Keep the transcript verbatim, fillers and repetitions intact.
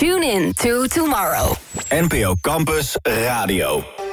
Tune in to tomorrow. N P O Campus Radio.